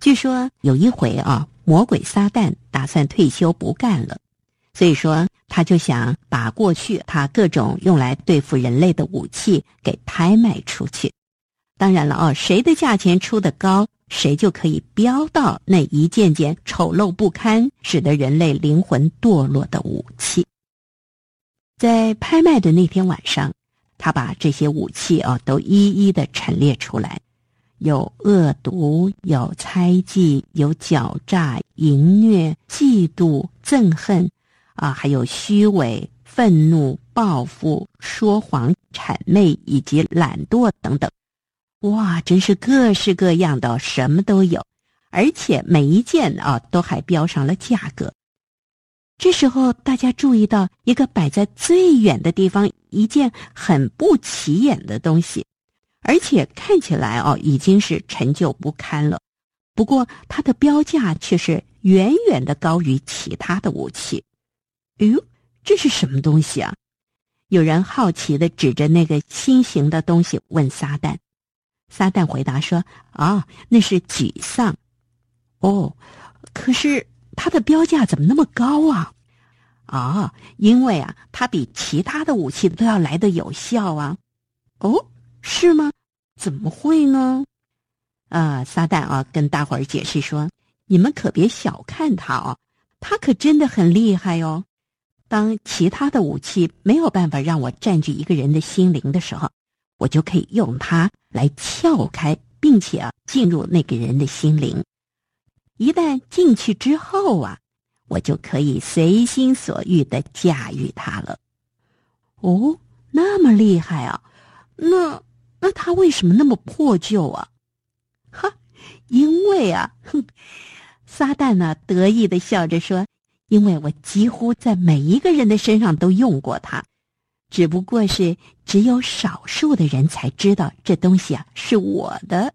据说有一回魔鬼撒旦打算退休不干了，所以说他就想把过去他各种用来对付人类的武器给拍卖出去。当然了谁的价钱出得高，谁就可以标到那一件件丑陋不堪，使得人类灵魂堕落的武器。在拍卖的那天晚上，他把这些武器都一一的陈列出来，有恶毒，有猜忌，有狡诈、淫虐、嫉妒、憎恨还有虚伪、愤怒、报复、说谎、谄媚以及懒惰等等。哇，真是各式各样的，什么都有，而且每一件都还标上了价格。这时候大家注意到一个摆在最远的地方，一件很不起眼的东西，而且看起来已经是陈旧不堪了，不过它的标价却是远远的高于其他的武器。哎呦，这是什么东西啊？有人好奇地指着那个新型的东西问撒旦。撒旦回答说那是沮丧。可是它的标价怎么那么高啊？因为它比其他的武器都要来得有效啊。是吗？怎么会呢？撒旦跟大伙儿解释说，你们可别小看它它可真的很厉害哦。当其他的武器没有办法让我占据一个人的心灵的时候，我就可以用它来撬开，并且进入那个人的心灵。一旦进去之后我就可以随心所欲地驾驭它了。那么厉害啊？那它为什么那么破旧啊？因为撒旦得意地笑着说，因为我几乎在每一个人的身上都用过它，只不过是只有少数的人才知道这东西是我的。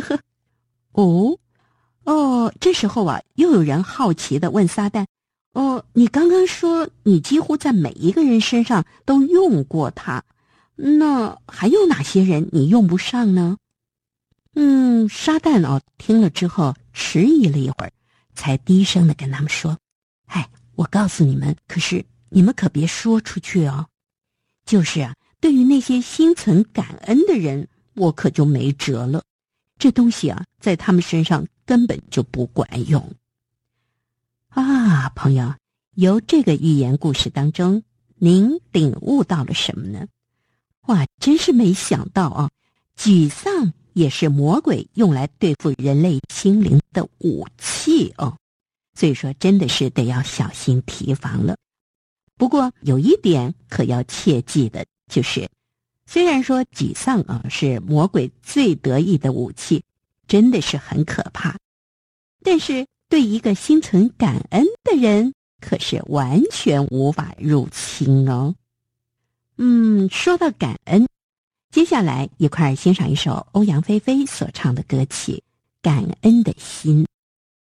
这时候又有人好奇地问撒旦，你刚刚说你几乎在每一个人身上都用过它，那还有哪些人你用不上呢？撒旦听了之后迟疑了一会儿，才低声地跟他们说，我告诉你们，可是你们可别说出去就是对于那些心存感恩的人，我可就没辙了。这东西在他们身上根本就不管用。朋友，由这个寓言故事当中，您领悟到了什么呢？真是没想到沮丧也是魔鬼用来对付人类心灵的武器所以说真的是得要小心提防了。不过有一点可要切记的就是，虽然说沮丧是魔鬼最得意的武器，真的是很可怕，但是对一个心存感恩的人可是完全无法入侵哦。说到感恩，接下来一块欣赏一首欧阳菲菲所唱的歌曲《感恩的心》。